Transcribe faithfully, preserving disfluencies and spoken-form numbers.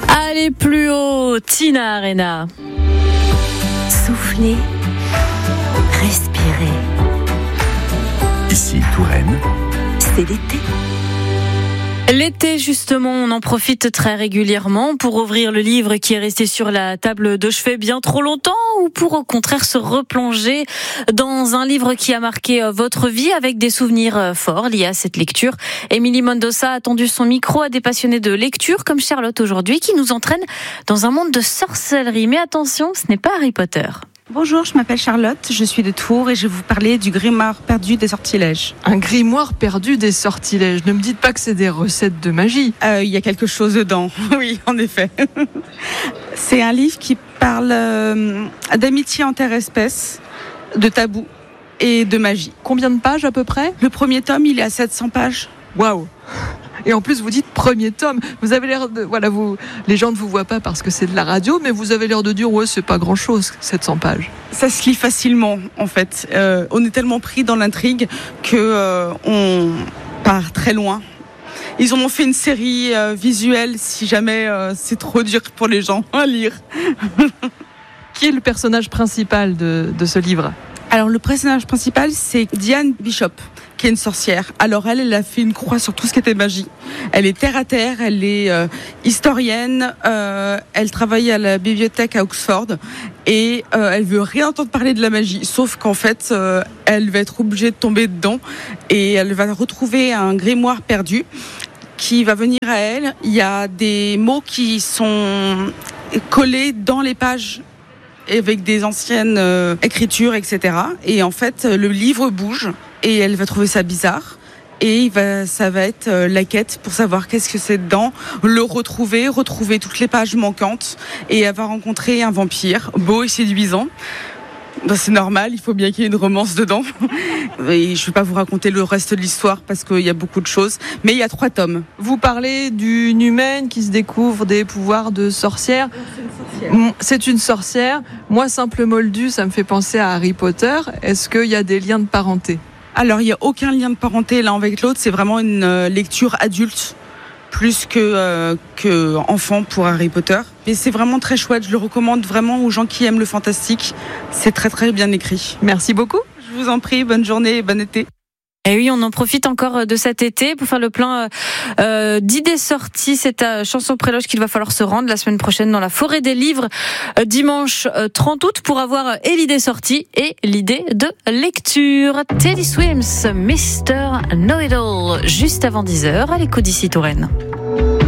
Allez plus haut, Tina Arena. Soufflez, respirez. Ici Touraine. C'est l'été. L'été, justement, on en profite très régulièrement pour ouvrir le livre qui est resté sur la table de chevet bien trop longtemps, ou pour au contraire se replonger dans un livre qui a marqué votre vie avec des souvenirs forts liés à cette lecture. Émilie Mendoza a tendu son micro à des passionnés de lecture comme Charlotte aujourd'hui, qui nous entraîne dans un monde de sorcellerie. Mais attention, ce n'est pas Harry Potter. Bonjour, je m'appelle Charlotte, je suis de Tours et je vais vous parler du grimoire perdu des sortilèges. Un grimoire perdu des sortilèges. Ne me dites pas que c'est des recettes de magie. Euh, il y a quelque chose dedans, oui, en effet. C'est un livre qui parle euh, d'amitié interespèces, de tabous et de magie. Combien de pages à peu près ? Le premier tome, il est à sept cents pages. Waouh ! Et en plus, vous dites premier tome. Vous avez l'air de, voilà, vous, les gens ne vous voient pas parce que c'est de la radio, mais vous avez l'air de dire, ouais, c'est pas grand chose, sept cents pages. Ça se lit facilement, en fait. Euh, on est tellement pris dans l'intrigue que euh, on part très loin. Ils en ont fait une série euh, visuelle, si jamais euh, c'est trop dur pour les gens à lire. Qui est le personnage principal de, de ce livre ? Alors, le personnage principal, c'est Diane Bishop, qui est une sorcière. Alors, elle, elle a fait une croix sur tout ce qui était magie. Elle est terre à terre, elle est euh, historienne, euh, elle travaille à la bibliothèque à Oxford et euh, elle veut rien entendre parler de la magie. Sauf qu'en fait, euh, elle va être obligée de tomber dedans et elle va retrouver un grimoire perdu qui va venir à elle. Il y a des mots qui sont collés dans les pages avec des anciennes euh, écritures, et cetera. Et en fait, le livre bouge et elle va trouver ça bizarre. Et il va, ça va être euh, la quête pour savoir qu'est-ce que c'est dedans, le retrouver, retrouver toutes les pages manquantes. Et elle va rencontrer un vampire, beau et séduisant. Ben, c'est normal, il faut bien qu'il y ait une romance dedans. Et je ne vais pas vous raconter le reste de l'histoire parce qu'il y a beaucoup de choses. Mais il y a trois tomes. Vous parlez d'une humaine qui se découvre des pouvoirs de sorcière. C'est une sorcière. C'est une sorcière. Moi, simple moldu, ça me fait penser à Harry Potter. Est-ce qu'il y a des liens de parenté ? Alors, il n'y a aucun lien de parenté l'un avec l'autre. C'est vraiment une euh, lecture adulte, plus que, euh, que enfant pour Harry Potter. Mais c'est vraiment très chouette. Je le recommande vraiment aux gens qui aiment le fantastique. C'est très, très bien écrit. Merci beaucoup. Je vous en prie. Bonne journée et bon été. Et oui, on en profite encore de cet été pour faire le plein euh, d'idées sorties. C'est à Chanson-Préloge qu'il va falloir se rendre la semaine prochaine dans la Forêt des Livres, euh, dimanche euh, trente août, pour avoir et l'idée sortie et l'idée de lecture. Teddy Swims, mister Know-It-All, juste avant dix heures, à l'écoute d'Ici Touraine.